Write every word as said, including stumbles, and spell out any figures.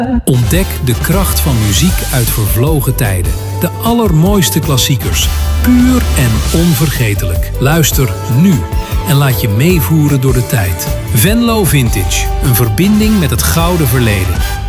Ontdek de kracht van muziek uit vervlogen tijden. De allermooiste klassiekers. Puur en onvergetelijk. Luister nu en laat je meevoeren door de tijd. Venlo Vintage. Een verbinding met het gouden verleden.